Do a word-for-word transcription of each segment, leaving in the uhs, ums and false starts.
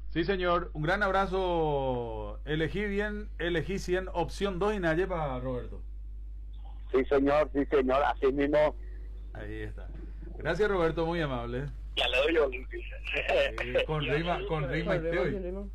Sí, señor. Un gran abrazo. Elegí bien, elegí cien, opción dos y Naye para Roberto. Sí, señor, sí, señor, así mismo. Ahí está. Gracias, Roberto, muy amable. Ya le doy yo. Eh, con rima, con rima y te hoy.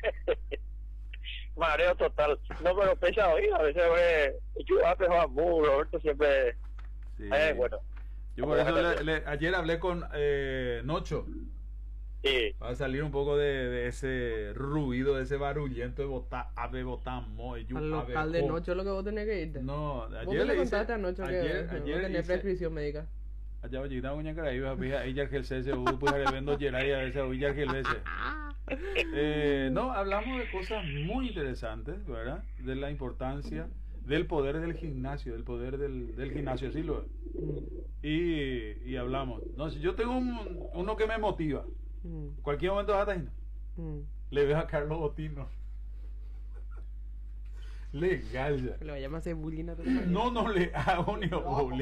Mareo total. No, pero pesa hoy, a veces, güey, yo antes a muy, Roberto siempre... Sí. Eh, bueno. Yo por eso le, le, ayer hablé con eh, Nocho. Sí. Va a salir un poco de, de ese ruido, de ese barullento de botar, ave botan, moe, yu, al local ave, de oh. Nocho lo que vos tenés que irte. No, vos ayer le le hice, contaste a Nocho que ayer, vos ayer tenés hice, prescripción médica. allá voy a llegar a una cara, iba a ver ahí ya que el C S U, pues le vendo Geray a ese hoy ya que el B C. Eh, no, hablamos de cosas muy interesantes, ¿verdad? De la importancia del poder del gimnasio, del poder del, del gimnasio, sí lo es. Y, y hablamos. No, si yo tengo un, uno que me motiva. En cualquier momento va a estar Mm. le veo a Carlos Botino. Legal ya. Le vayamos a hacer bullying a tu No, no le hago ni bullying.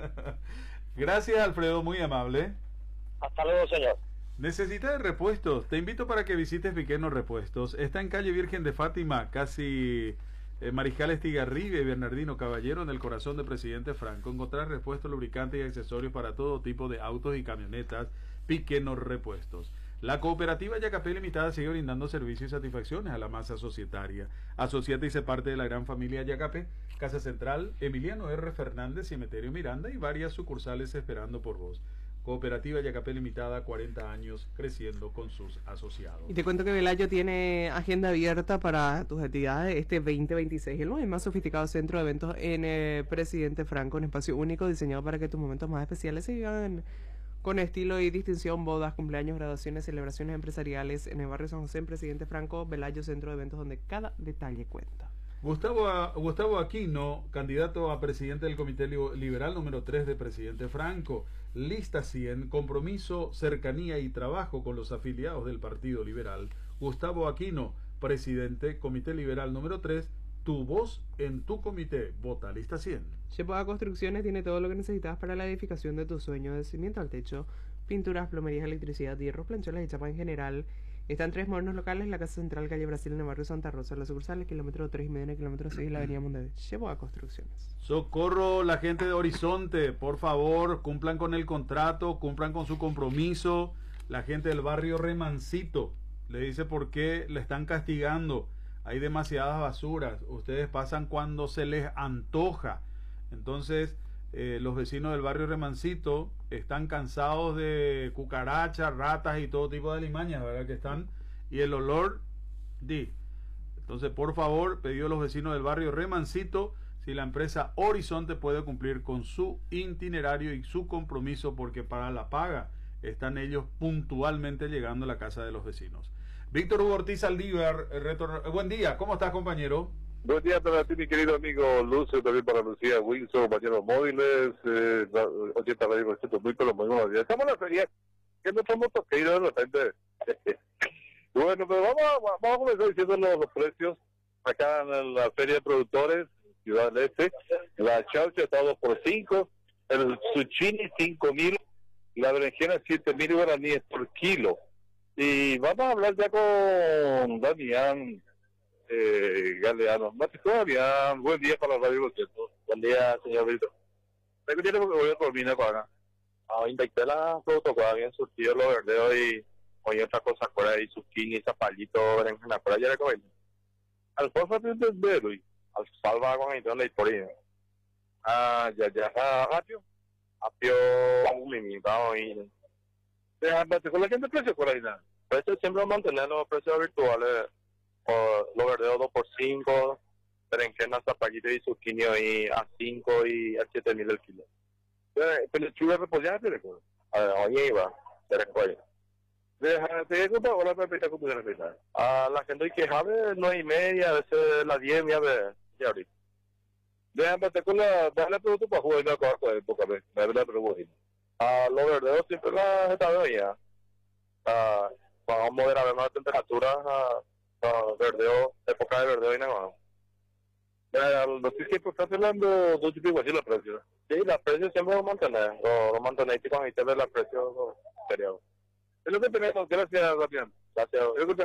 Gracias, Alfredo, muy amable. Hasta luego, señor. Necesita de repuestos. Te invito para que visites Piqueno Repuestos. Está en calle Virgen de Fátima, casi eh, Mariscal Estigarribia y Bernardino Caballero, en el corazón de Presidente Franco. Encontrar repuestos, lubricantes y accesorios para todo tipo de autos y camionetas. Piqueno Repuestos. La cooperativa Yacapé Limitada sigue brindando servicios y satisfacciones a la masa societaria. Asociate y sé parte de la gran familia Yacapé. Casa Central, Emiliano R. Fernández, Cementerio Miranda y varias sucursales esperando por vos. Cooperativa Yacapé Limitada, cuarenta años creciendo con sus asociados. Y te cuento que Velayo tiene agenda abierta para tus actividades este veinte veintiséis. El nuevo y más sofisticado centro de eventos en eh, Presidente Franco, un espacio único diseñado para que tus momentos más especiales se vivan con estilo y distinción. Bodas, cumpleaños, graduaciones, celebraciones empresariales en el barrio San José, en Presidente Franco. Velayo, centro de eventos donde cada detalle cuenta. Gustavo, Gustavo Aquino, candidato a presidente del Comité Liberal número tres de Presidente Franco. Lista cien, compromiso, cercanía y trabajo con los afiliados del Partido Liberal. Gustavo Aquino, presidente, Comité Liberal número tres. Tu voz en tu comité. Vota lista cien. Shepoa Construcciones tiene todo lo que necesitas para la edificación de tu sueño, de cimiento al techo, pinturas, plomerías, electricidad, hierro, plancholas y chapa en general. Están tres modernos locales: la Casa Central, calle Brasil, en el barrio Santa Rosa, la sucursal, el kilómetro tres y medio, en el kilómetro seis, la avenida Montevideo. Shepoa Construcciones. Socorro, la gente de Horizonte, por favor, cumplan con el contrato, cumplan con su compromiso. La gente del barrio Remancito le dice por qué le están castigando. Hay demasiadas basuras, ustedes pasan cuando se les antoja. Entonces, eh, los vecinos del barrio Remancito están cansados de cucarachas, ratas y todo tipo de alimañas, ¿verdad? Que están, y el olor, di. Entonces, por favor, pedido a los vecinos del barrio Remancito, si la empresa Horizonte puede cumplir con su itinerario y su compromiso, porque para la paga están ellos puntualmente llegando a la casa de los vecinos. Víctor Hugo Ortiz Aldívar, retorno. Buen día, ¿cómo estás, compañero? Buen día para ti, mi querido amigo Lucio, también para Lucía Wilson, compañeros móviles, eh, ochenta Radio Concepto, muy pero muy buenos días. Estamos en la feria, que no estamos toqueros de repente. Bueno, pero vamos a, vamos a comenzar diciendo los, los precios acá en la feria de productores, Ciudad del Este. La chaucha está dos por cinco, el zucchini cinco mil, la berenjena siete mil guaraníes por kilo. Y vamos a hablar ya con Damián eh, Galeano. Damián, buen día para la Radio Concepto. Buen día, señor Víctor. ¿Qué tiene que voy a terminar con acá? Ah, inventé la productora, bien surtido lo verdeo y oye otra cosa por ahí, zucchini, zapallito, berenjena, por allá le comen. Alfalfa tiene entero y Alfalfa con el de por ahí. ah, ya, ya, ah, rápido. Apio limitado y Déjame, ¿con la gente precio por ahí nada? precios siempre mantener los precios virtuales, o los verdeos dos por cinco, berenjena, zapallito y zucchini y a cinco y a siete mil el kilo. Pero lechuga repollada te recuerdo. A ver, oye, iba, te recuerdo. Déjate de comprar o la pepita como te repita. A la gente que sabe nueve y media, a veces las diez, ya ve, ya ahorita. Déjame te con la, déjale producto para jugar y no acabar con época, me da la pregunta. A los verdeos siempre la está bien. Ah, vamos a moderar más temperaturas a, a verdeo, época de verdeo y nada más. No sé si estás hablando dos tipos así los precios. Sí, los precios siempre lo mantener, lo, lo mantener y cuando te ve los precios, serio. Es lo que tenemos, gracias, Damián. Gracias.